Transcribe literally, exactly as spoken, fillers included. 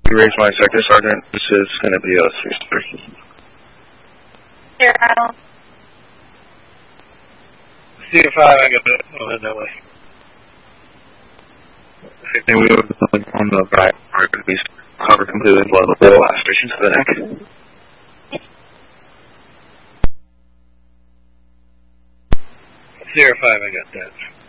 Raise my sector sergeant. This is going to be a three-star. Zero. Zero five, I got that. I'll head that way. And we were on the right, are going to be covered completely below the wall, aspiration to the neck. Zero five, I got that.